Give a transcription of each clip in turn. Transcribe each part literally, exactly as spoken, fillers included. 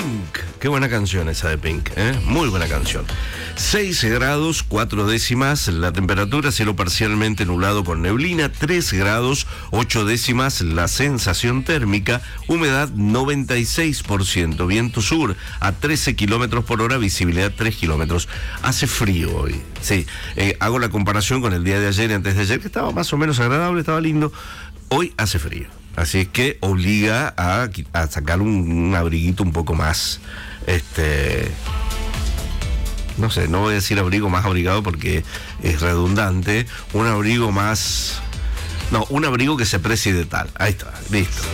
Pink, qué buena canción esa de Pink, ¿eh? Muy buena canción. seis grados, cuatro décimas, la temperatura, cielo parcialmente nublado con neblina, tres grados, ocho décimas, la sensación térmica, humedad noventa y seis por ciento, viento sur a trece kilómetros por hora, visibilidad tres kilómetros. Hace frío hoy, sí, eh, hago la comparación con el día de ayer y antes de ayer, que estaba más o menos agradable, estaba lindo. Hoy hace frío. Así es que obliga a, a sacar un, un abriguito un poco más, este, no sé, no voy a decir abrigo más abrigado porque es redundante, un abrigo más, no, un abrigo que se precie de tal, ahí está, listo.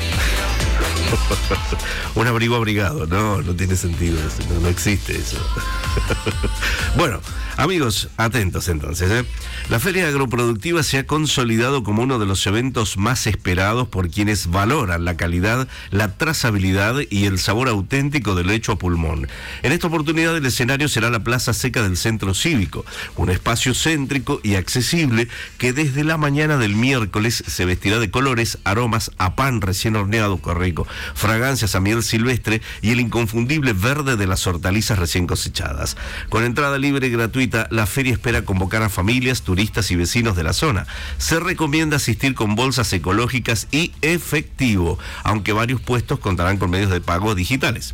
Un abrigo abrigado, no, no tiene sentido, no, no existe eso. Bueno, amigos, atentos entonces, ¿eh? La Feria Agroproductiva se ha consolidado como uno de los eventos más esperados por quienes valoran la calidad, la trazabilidad y el sabor auténtico del hecho a pulmón. En esta oportunidad el escenario será la Plaza Seca del Centro Cívico, un espacio céntrico y accesible que desde la mañana del miércoles se vestirá de colores, aromas a pan recién horneado, qué rico, fragancias a miel silvestre y el inconfundible verde de las hortalizas recién cosechadas. Con entrada libre y gratuita, la feria espera convocar a familias, turistas y vecinos de la zona. Se recomienda asistir con bolsas ecológicas y efectivo, aunque varios puestos contarán con medios de pago digitales.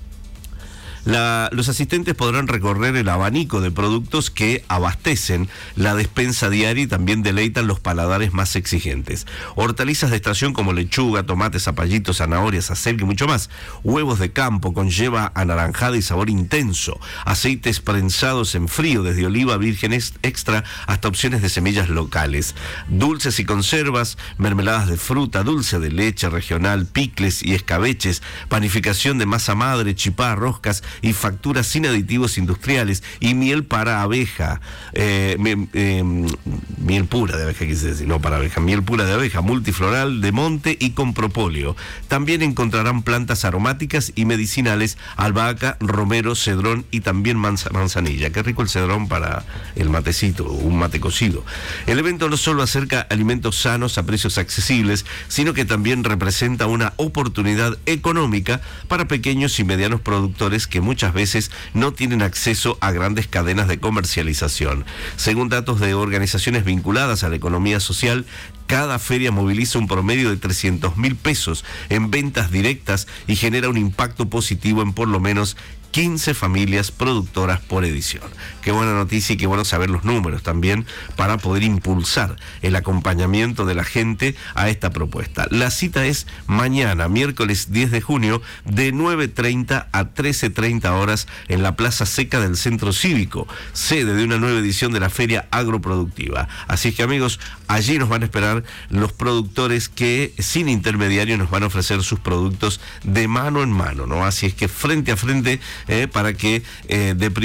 La, los asistentes podrán recorrer el abanico de productos que abastecen la despensa diaria y también deleitan los paladares más exigentes. Hortalizas de estación como lechuga, tomate, zapallito, zanahorias, acelga y mucho más. Huevos de campo con yema anaranjada y sabor intenso. Aceites prensados en frío, desde oliva virgen extra hasta opciones de semillas locales. Dulces y conservas, mermeladas de fruta, dulce de leche regional, picles y escabeches, panificación de masa madre, chipá, roscas y facturas sin aditivos industriales y miel para abeja, eh, me, eh, miel pura de abeja, quise decir, no para abeja, miel pura de abeja, multifloral de monte y con propóleo. También encontrarán plantas aromáticas y medicinales, albahaca, romero, cedrón y también manza, manzanilla. Qué rico el cedrón para el matecito, un mate cocido. El evento no solo acerca alimentos sanos a precios accesibles, sino que también representa una oportunidad económica para pequeños y medianos productores que muchas veces no tienen acceso a grandes cadenas de comercialización. Según datos de organizaciones vinculadas a la economía social, cada feria moviliza un promedio de trescientos mil pesos en ventas directas y genera un impacto positivo en por lo menos quince familias productoras por edición. Qué buena noticia y qué bueno saber los números también para poder impulsar el acompañamiento de la gente a esta propuesta. La cita es mañana, miércoles diez de junio, de nueve treinta a trece treinta horas en la Plaza Seca del Centro Cívico, sede de una nueva edición de la Feria Agroproductiva. Así es que, amigos, allí nos van a esperar los productores que sin intermediario nos van a ofrecer sus productos de mano en mano, ¿no? Así es que frente a frente, Eh, para que eh, de